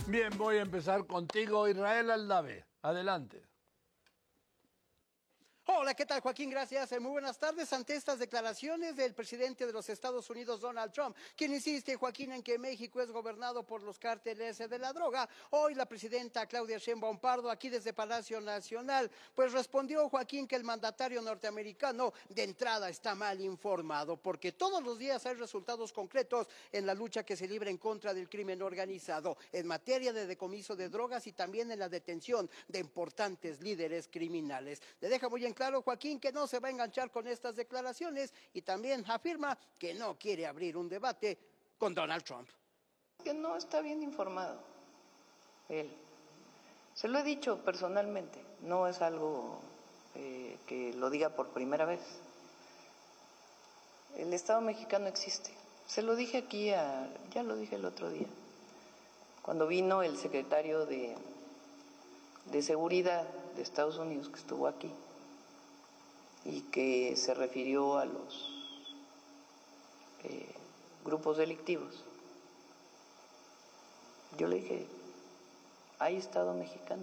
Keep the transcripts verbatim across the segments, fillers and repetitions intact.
Bien, voy a empezar contigo, Israel Aldave. Adelante. Hola, ¿qué tal, Joaquín? Gracias. Muy buenas tardes. Ante estas declaraciones del presidente de los Estados Unidos, Donald Trump, quien insiste, Joaquín, en que México es gobernado por los cárteles de la droga, hoy la presidenta Claudia Sheinbaum Pardo, aquí desde Palacio Nacional, pues respondió, Joaquín, que el mandatario norteamericano de entrada está mal informado, porque todos los días hay resultados concretos en la lucha que se libra en contra del crimen organizado, en materia de decomiso de drogas y también en la detención de importantes líderes criminales. Le deja muy en claro, Joaquín, que no se va a enganchar con estas declaraciones y también afirma que no quiere abrir un debate con Donald Trump. Que no está bien informado él. Se lo he dicho personalmente, no es algo eh, que lo diga por primera vez. El Estado mexicano existe. Se lo dije aquí, a, ya lo dije el otro día, cuando vino el secretario de, de Seguridad de Estados Unidos, que estuvo aquí, y que se refirió a los eh, grupos delictivos. Yo le dije, hay Estado mexicano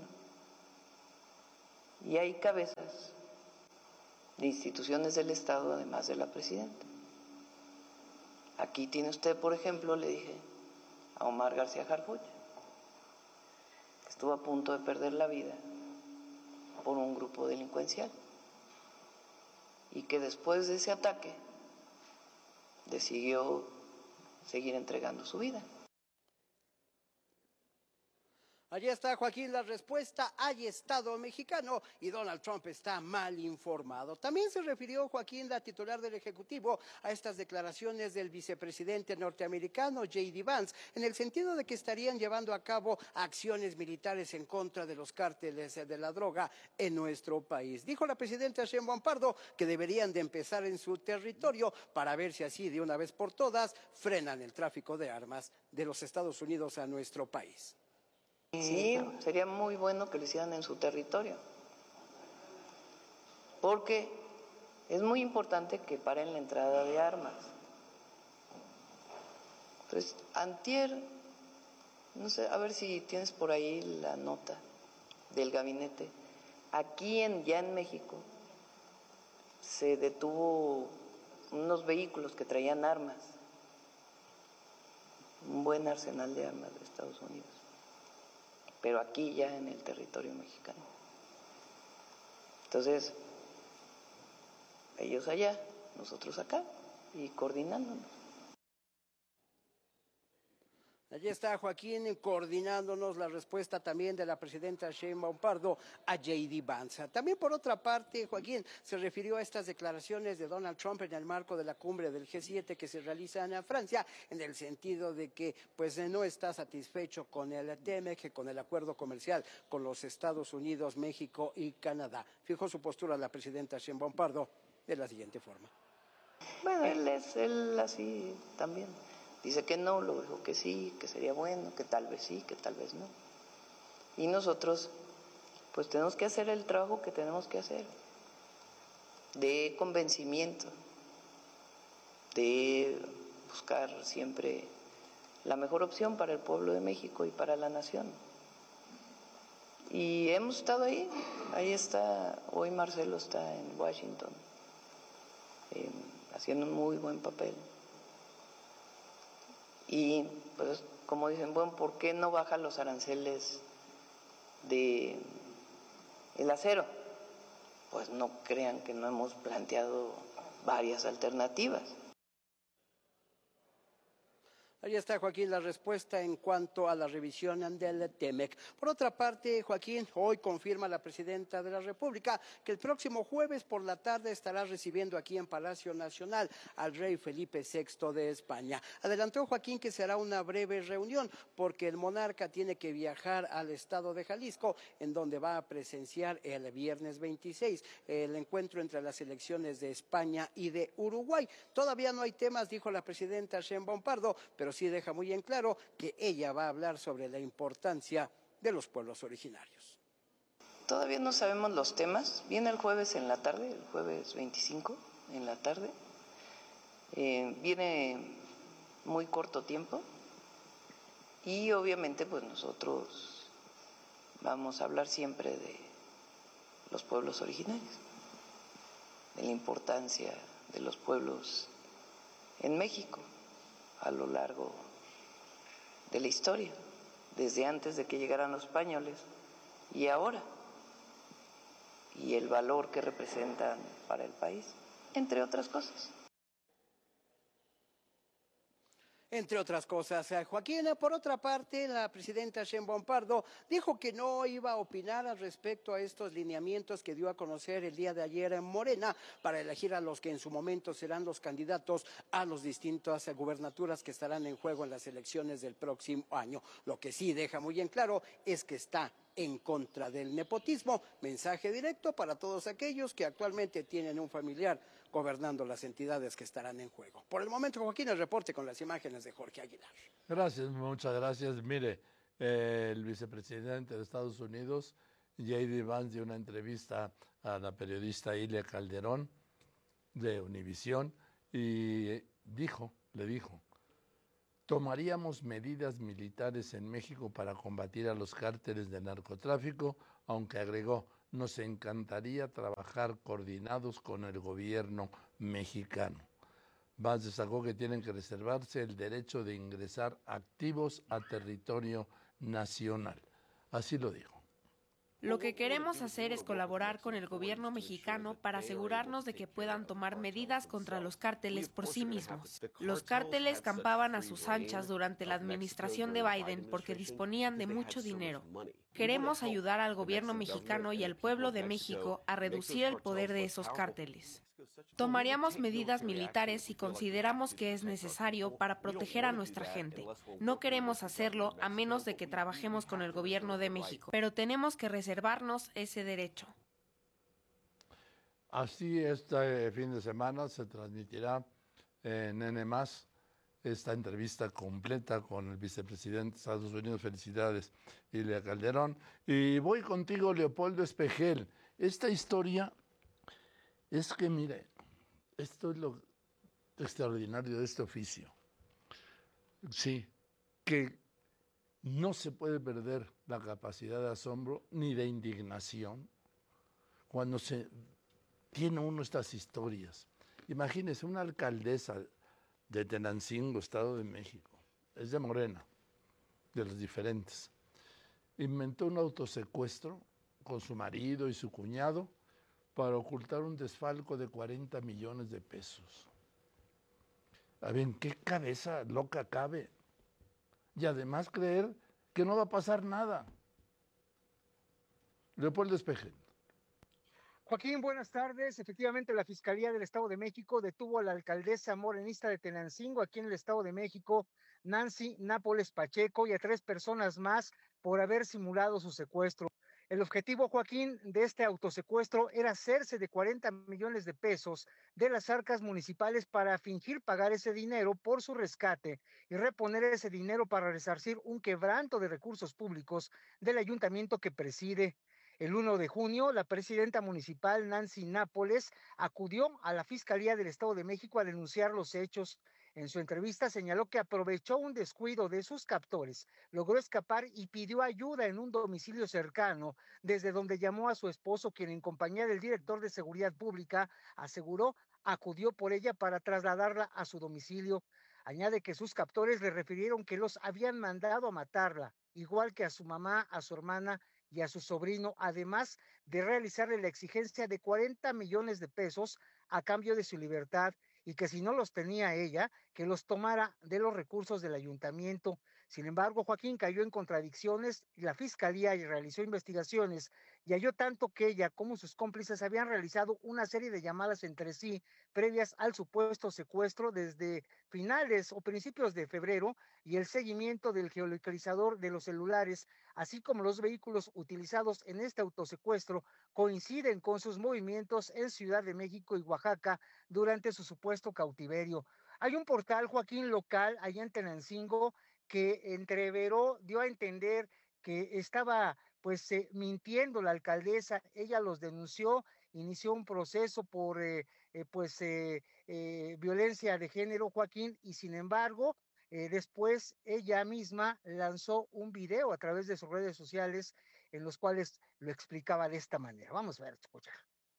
y hay cabezas de instituciones del Estado, además de la presidenta. Aquí tiene usted, por ejemplo, le dije a Omar García Harfuch, que estuvo a punto de perder la vida por un grupo delincuencial, y que después de ese ataque decidió seguir entregando su vida. Allí está, Joaquín, la respuesta. Hay Estado mexicano y Donald Trump está mal informado. También se refirió, Joaquín, la titular del Ejecutivo, a estas declaraciones del vicepresidente norteamericano J D Vance, en el sentido de que estarían llevando a cabo acciones militares en contra de los cárteles de la droga en nuestro país. Dijo la presidenta Sheinbaum Pardo que deberían de empezar en su territorio para ver si así de una vez por todas frenan el tráfico de armas de los Estados Unidos a nuestro país. Sí, sería muy bueno que lo hicieran en su territorio, porque es muy importante que paren la entrada de armas. Entonces, antier, no sé, a ver si tienes por ahí la nota del gabinete. Aquí en, ya en México se detuvo unos vehículos que traían armas, un buen arsenal de armas de Estados Unidos, pero aquí ya en el territorio mexicano. Entonces, ellos allá, nosotros acá, y coordinándonos. Allí está, Joaquín, coordinándonos la respuesta también de la presidenta Sheinbaum Pardo a J D Vance. También, por otra parte, Joaquín se refirió a estas declaraciones de Donald Trump en el marco de la cumbre del G siete que se realiza en Francia, en el sentido de que pues no está satisfecho con el T M E C, con el acuerdo comercial con los Estados Unidos, México y Canadá. Fijó su postura la presidenta Sheinbaum Pardo de la siguiente forma. Bueno, él es él así también. Dice que no, luego dijo que sí, que sería bueno, que tal vez sí, que tal vez no. Y nosotros, pues tenemos que hacer el trabajo que tenemos que hacer, de convencimiento, de buscar siempre la mejor opción para el pueblo de México y para la nación. Y hemos estado ahí, ahí está, hoy Marcelo está en Washington, eh, haciendo un muy buen papel. Y pues como dicen, bueno, ¿por qué no bajan los aranceles de el acero? Pues no crean que no hemos planteado varias alternativas. Ahí está, Joaquín, la respuesta en cuanto a la revisión del T M E C. Por otra parte, Joaquín, hoy confirma la presidenta de la República que el próximo jueves por la tarde estará recibiendo aquí en Palacio Nacional al rey Felipe sexto de España. Adelantó, Joaquín, que será una breve reunión porque el monarca tiene que viajar al estado de Jalisco, en donde va a presenciar el viernes veintiséis el encuentro entre las selecciones de España y de Uruguay. Todavía no hay temas, dijo la presidenta Sheinbaum Pardo, pero sí deja muy en claro que ella va a hablar sobre la importancia de los pueblos originarios. Todavía no sabemos los temas. Viene el jueves en la tarde, el jueves veinticinco en la tarde. Eh, viene muy corto tiempo. Y obviamente pues nosotros vamos a hablar siempre de los pueblos originarios, de la importancia de los pueblos en México a lo largo de la historia, desde antes de que llegaran los españoles y ahora, y el valor que representan para el país, entre otras cosas. Entre otras cosas, eh, Joaquín, por otra parte, la presidenta Sheinbaum Pardo dijo que no iba a opinar al respecto a estos lineamientos que dio a conocer el día de ayer en Morena para elegir a los que en su momento serán los candidatos a las distintas gubernaturas que estarán en juego en las elecciones del próximo año. Lo que sí deja muy en claro es que está en contra del nepotismo. Mensaje directo para todos aquellos que actualmente tienen un familiar gobernando las entidades que estarán en juego. Por el momento, Joaquín, el reporte con las imágenes de Jorge Aguilar. Gracias, muchas gracias. Mire, eh, el vicepresidente de Estados Unidos, J D Vance, dio una entrevista a la periodista Ilia Calderón de Univisión y dijo, le dijo, tomaríamos medidas militares en México para combatir a los cárteles de narcotráfico, aunque agregó, nos encantaría trabajar coordinados con el gobierno mexicano. Vance destacó que tienen que reservarse el derecho de ingresar activos a territorio nacional. Así lo dijo. Lo que queremos hacer es colaborar con el gobierno mexicano para asegurarnos de que puedan tomar medidas contra los cárteles por sí mismos. Los cárteles campaban a sus anchas durante la administración de Biden porque disponían de mucho dinero. Queremos ayudar al gobierno mexicano y al pueblo de México a reducir el poder de esos cárteles. Tomaríamos medidas militares si consideramos que es necesario para proteger a nuestra gente. No queremos hacerlo a menos de que trabajemos con el gobierno de México, pero tenemos que reservarnos ese derecho. Así, este fin de semana se transmitirá en N más esta entrevista completa con el vicepresidente de Estados Unidos. Felicidades, Ilia Calderón. Y voy contigo, Leopoldo Espejel. Esta historia es que, mire, esto es lo extraordinario de este oficio. Sí, que no se puede perder la capacidad de asombro ni de indignación cuando se tiene uno estas historias. Imagínese una alcaldesa de Tenancingo, Estado de México, es de Morena, de los diferentes, inventó un autosecuestro con su marido y su cuñado para ocultar un desfalco de cuarenta millones de pesos. A ver, ¿en qué cabeza loca cabe? Y además creer que no va a pasar nada. Leopoldo Espejel. Joaquín, buenas tardes. Efectivamente, la Fiscalía del Estado de México detuvo a la alcaldesa morenista de Tenancingo, aquí en el Estado de México, Nancy Nápoles Pacheco, y a tres personas más por haber simulado su secuestro. El objetivo, Joaquín, de este autosecuestro era hacerse de cuarenta millones de pesos de las arcas municipales para fingir pagar ese dinero por su rescate y reponer ese dinero para resarcir un quebranto de recursos públicos del ayuntamiento que preside. El primero de junio, la presidenta municipal Nancy Nápoles acudió a la Fiscalía del Estado de México a denunciar los hechos. En su entrevista señaló que aprovechó un descuido de sus captores, logró escapar y pidió ayuda en un domicilio cercano, desde donde llamó a su esposo, quien en compañía del director de Seguridad Pública aseguró acudió por ella para trasladarla a su domicilio. Añade que sus captores le refirieron que los habían mandado a matarla, igual que a su mamá, a su hermana y a su sobrino, además de realizarle la exigencia de cuarenta millones de pesos a cambio de su libertad, y que si no los tenía ella, que los tomara de los recursos del ayuntamiento. Sin embargo, Joaquín cayó en contradicciones y la Fiscalía realizó investigaciones y halló tanto que ella como sus cómplices habían realizado una serie de llamadas entre sí previas al supuesto secuestro desde finales o principios de febrero, y el seguimiento del geolocalizador de los celulares, así como los vehículos utilizados en este autosecuestro, coinciden con sus movimientos en Ciudad de México y Oaxaca durante su supuesto cautiverio. Hay un portal, Joaquín, local allá en Tenancingo que entreveró, dio a entender que estaba pues eh, mintiendo la alcaldesa. Ella los denunció, inició un proceso por eh, eh, pues eh, eh, violencia de género, Joaquín, y sin embargo Eh, después ella misma lanzó un video a través de sus redes sociales en los cuales lo explicaba de esta manera. Vamos a ver, escuchar.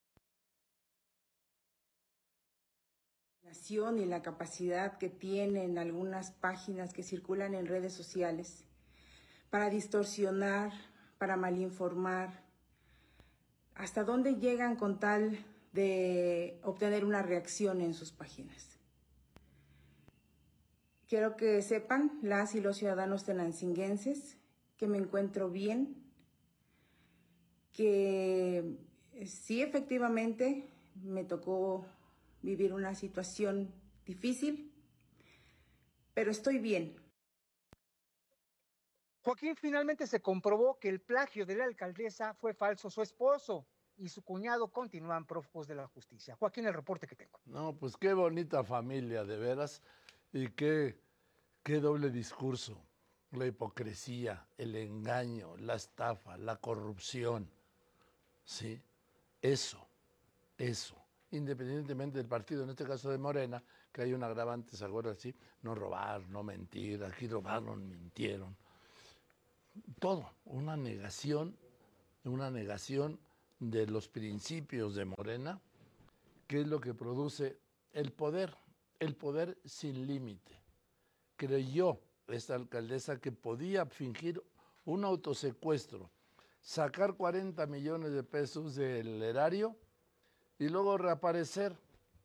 Y la capacidad que tienen algunas páginas que circulan en redes sociales para distorsionar, para malinformar, hasta dónde llegan con tal de obtener una reacción en sus páginas. Quiero que sepan las y los ciudadanos tenancinguenses que me encuentro bien, que sí, efectivamente me tocó vivir una situación difícil, pero estoy bien. Joaquín, finalmente se comprobó que el plagio de la alcaldesa fue falso. Su esposo y su cuñado continúan prófugos de la justicia. Joaquín, el reporte que tengo. No, pues qué bonita familia, de veras, y qué, qué doble discurso. La hipocresía, el engaño, la estafa, la corrupción. Sí, eso, eso. Independientemente del partido, en este caso de Morena, que hay un agravante, ¿se acuerdan? Sí, no robar, no mentir, aquí robaron, mintieron. Todo, una negación, una negación de los principios de Morena, que es lo que produce el poder, el poder sin límite. Creyó esta alcaldesa que podía fingir un autosecuestro, sacar cuarenta millones de pesos del erario y luego reaparecer.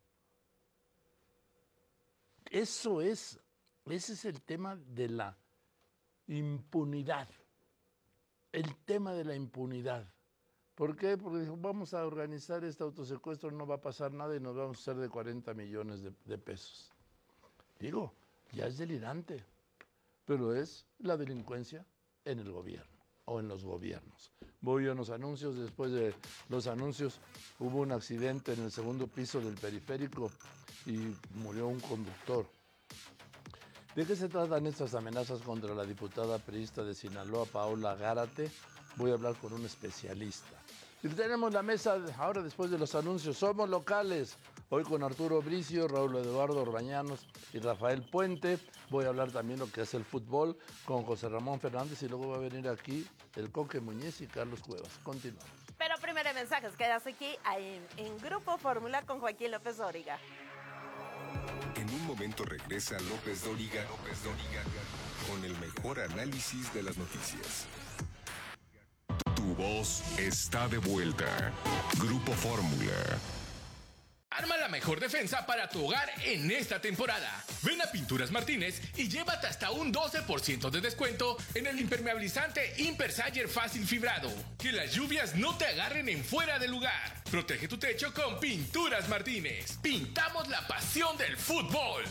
Eso es, ese es el tema de la impunidad. El tema de la impunidad. ¿Por qué? Porque dijo, vamos a organizar este autosecuestro, no va a pasar nada y nos vamos a hacer de cuarenta millones de, de pesos. Digo, ya es delirante, pero es la delincuencia en el gobierno o en los gobiernos. Voy a los anuncios, después de los anuncios hubo un accidente en el segundo piso del periférico y murió un conductor. ¿De qué se tratan estas amenazas contra la diputada priista de Sinaloa, Paola Gárate? Voy a hablar con un especialista. Y tenemos la mesa ahora después de los anuncios. Somos locales. Hoy con Arturo Bricio, Raúl Eduardo Orbañanos y Rafael Puente. Voy a hablar también lo que hace el fútbol con José Ramón Fernández y luego va a venir aquí el Coque Muñiz y Carlos Cuevas. Continuamos. Pero primero en mensajes, quedas aquí en, en Grupo Fórmula con Joaquín López Dóriga. En un momento regresa López Dóriga, López Dóriga, con el mejor análisis de las noticias. Tu voz está de vuelta. Grupo Fórmula. Arma la mejor defensa para tu hogar en esta temporada. Ven a Pinturas Martínez y llévate hasta un doce por ciento de descuento en el impermeabilizante Impersayer Fácil Fibrado. Que las lluvias no te agarren en fuera de lugar. Protege tu techo con Pinturas Martínez. Pintamos la pasión del fútbol.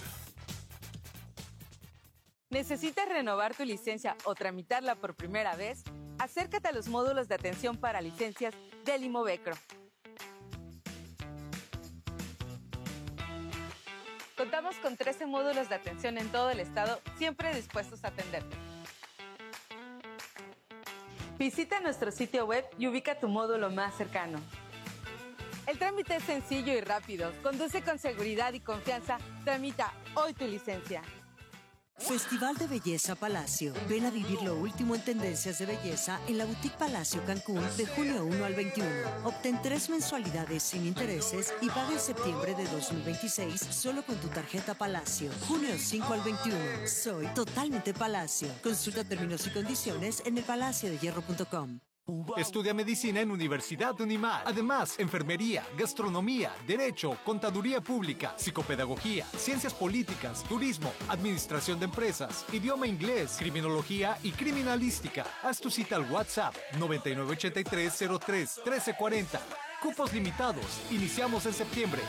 ¿Necesitas renovar tu licencia o tramitarla por primera vez? Acércate a los módulos de atención para licencias del Imovecro. Contamos con trece módulos de atención en todo el estado, siempre dispuestos a atenderte. Visita nuestro sitio web y ubica tu módulo más cercano. El trámite es sencillo y rápido. Conduce con seguridad y confianza. Tramita hoy tu licencia. Festival de Belleza Palacio. Ven a vivir lo último en tendencias de belleza en la Boutique Palacio Cancún de junio primero al veintiuno. Obtén tres mensualidades sin intereses y paga en septiembre de dos mil veintiséis solo con tu tarjeta Palacio. junio cinco al veintiuno. Soy totalmente Palacio. Consulta términos y condiciones en el palacio de hierro punto com. Estudia medicina en Universidad Unimar. Además, enfermería, gastronomía, derecho, contaduría pública, psicopedagogía, ciencias políticas, turismo, administración de empresas, idioma inglés, criminología y criminalística. Haz tu cita al WhatsApp noventa y nueve ochenta y tres cero tres trece cuarenta. Cupos limitados. Iniciamos en septiembre.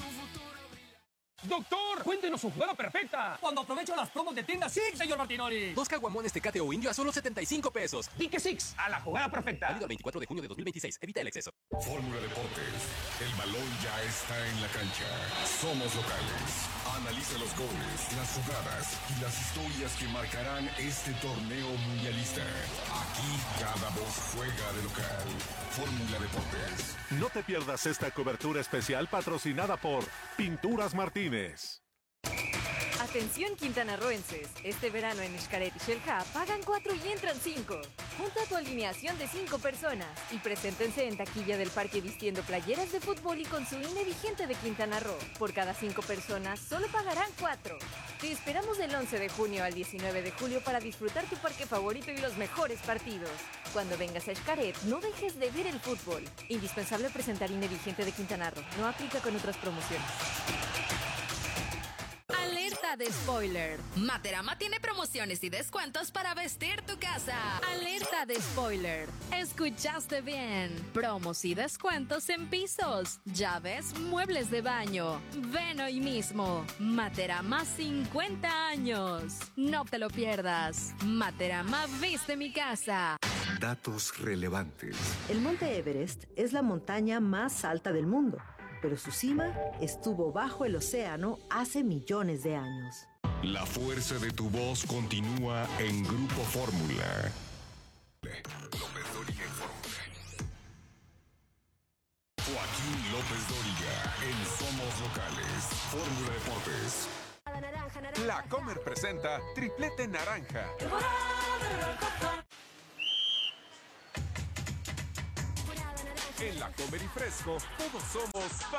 ¡Doctor! ¡Cuéntenos su jugada perfecta! Cuando aprovecho las promos de tienda Six, señor Martinoli. Dos caguamones Tecate o Indio a solo setenta y cinco pesos. Pique Six, a la jugada perfecta. Válido el veinticuatro de junio de dos mil veintiséis. Evita el exceso. Fórmula Deportes. El balón ya está en la cancha. Somos locales. Analiza los goles, las jugadas y las historias que marcarán este torneo mundialista. Aquí cada voz juega de local. Fórmula Deportes. No te pierdas esta cobertura especial patrocinada por Pinturas Martínez. Atención quintanarroenses, este verano en Xcaret y Xel-Há pagan cuatro y entran cinco. Junta tu alineación de cinco personas y preséntense en taquilla del parque vistiendo playeras de fútbol y con su I N E vigente de Quintana Roo. Por cada cinco personas solo pagarán cuatro. Te esperamos del once de junio al diecinueve de julio para disfrutar tu parque favorito y los mejores partidos. Cuando vengas a Xcaret, no dejes de ver el fútbol. Indispensable presentar I N E vigente de Quintana Roo. No aplica con otras promociones. Alerta de spoiler. Materama tiene promociones y descuentos para vestir tu casa. Alerta de spoiler. Escuchaste bien. Promos y descuentos en pisos, llaves, muebles de baño. Ven hoy mismo. Materama cincuenta años. No te lo pierdas. Materama viste mi casa. Datos relevantes. El Monte Everest es la montaña más alta del mundo, pero su cima estuvo bajo el océano hace millones de años. La fuerza de tu voz continúa en Grupo Fórmula. López Dóriga en Fórmula. Joaquín López Dóriga en Somos Locales. Fórmula Deportes. La Comer presenta Triplete Naranja. En La Comer y Fresco, todos somos